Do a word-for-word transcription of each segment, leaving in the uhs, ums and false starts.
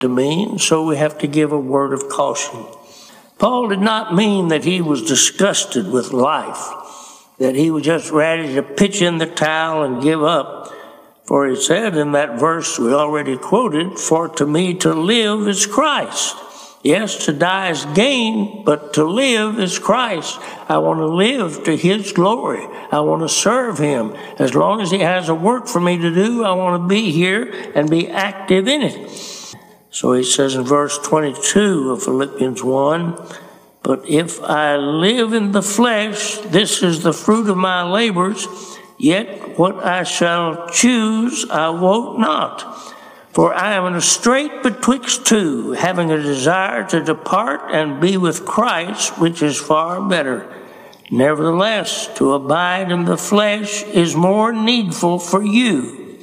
to mean, so we have to give a word of caution. Paul did not mean that he was disgusted with life, that he was just ready to pitch in the towel and give up. For he said in that verse we already quoted, "For to me to live is Christ." Yes, to die is gain, but to live is Christ. I want to live to his glory. I want to serve him. As long as he has a work for me to do, I want to be here and be active in it. So he says in verse twenty-two of Philippians one, "But if I live in the flesh, this is the fruit of my labors, yet what I shall choose I wot not. For I am in a strait betwixt two, having a desire to depart and be with Christ, which is far better. Nevertheless, to abide in the flesh is more needful for you."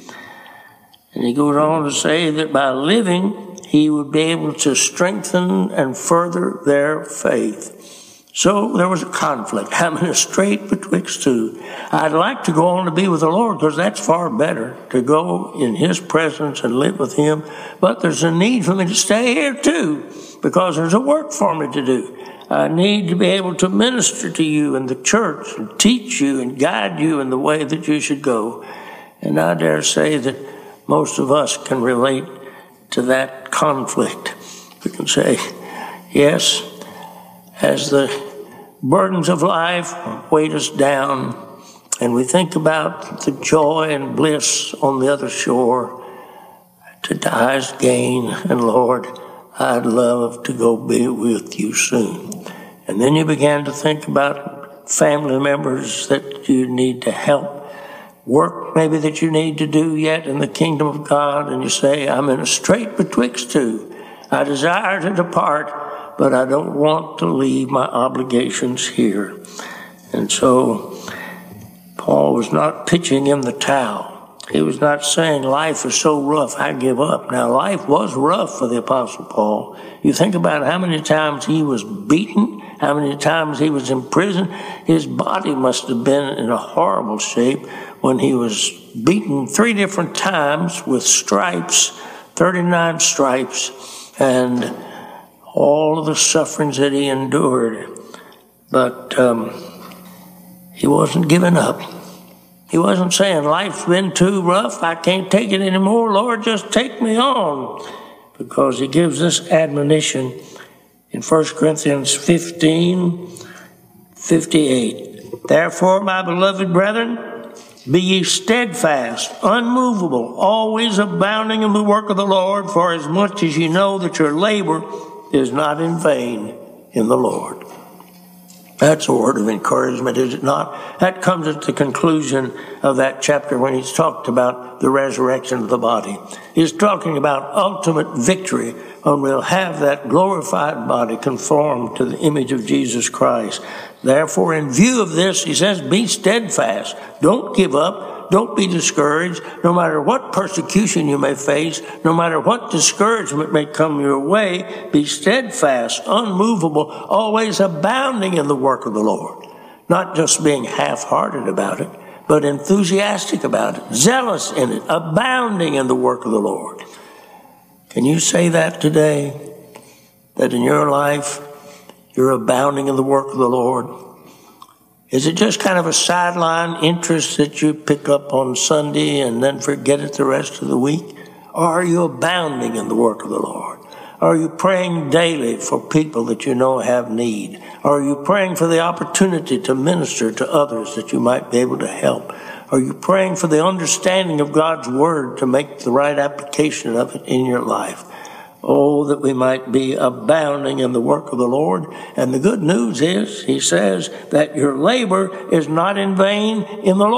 And he goes on to say that by living, he would be able to strengthen and further their faith. So there was a conflict. I'm in a strait betwixt two. I'd like to go on to be with the Lord because that's far better, to go in his presence and live with him. But there's a need for me to stay here too, because there's a work for me to do. I need to be able to minister to you in the church and teach you and guide you in the way that you should go. And I dare say that most of us can relate to that conflict. We can say, yes, as the burdens of life weight us down and we think about the joy and bliss on the other shore, to die is gain, and Lord, I'd love to go be with you soon. And then you began to think about family members that you need to help, work maybe that you need to do yet in the kingdom of God, and you say, I'm in a strait betwixt two. I desire to depart, but I don't want to leave my obligations here. And so Paul was not pitching in the towel. He was not saying life is so rough, I give up. Now, life was rough for the Apostle Paul. You think about how many times he was beaten, how many times he was in prison. His body must have been in a horrible shape when he was beaten three different times with stripes, thirty-nine stripes, and all of the sufferings that he endured. But um, he wasn't giving up. He wasn't saying, life's been too rough, I can't take it anymore, Lord, just take me on. Because he gives this admonition in First Corinthians fifteen, fifty-eight. Therefore, my beloved brethren, be ye steadfast, unmovable, always abounding in the work of the Lord, for as much as ye know that your labor is not in vain in the Lord. That's a word of encouragement, is it not? That comes at the conclusion of that chapter when he's talked about the resurrection of the body. He's talking about ultimate victory when we'll have that glorified body conformed to the image of Jesus Christ. Therefore, in view of this, he says, be steadfast. Don't give up. Don't be discouraged. No matter what persecution you may face, no matter what discouragement may come your way, be steadfast, unmovable, always abounding in the work of the Lord. Not just being half-hearted about it, but enthusiastic about it, zealous in it, abounding in the work of the Lord. Can you say that today? That in your life, you're abounding in the work of the Lord? Is it just kind of a sideline interest that you pick up on Sunday and then forget it the rest of the week? Or are you abounding in the work of the Lord? Are you praying daily for people that you know have need? Are you praying for the opportunity to minister to others that you might be able to help? Are you praying for the understanding of God's word to make the right application of it in your life? Oh, that we might be abounding in the work of the Lord. And the good news is, he says, that your labor is not in vain in the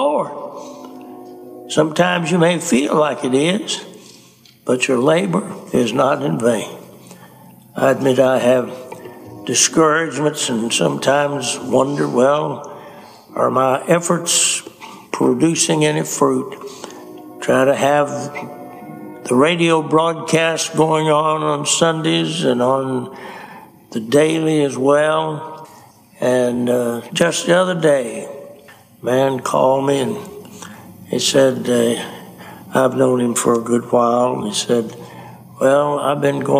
Lord. Sometimes you may feel like it is, but your labor is not in vain. I admit I have discouragements and sometimes wonder, well, are my efforts producing any fruit? Try to have the radio broadcast going on on Sundays and on the daily as well. And uh, just the other day, a man called me and he said, uh, I've known him for a good while, and he said, Well, I've been going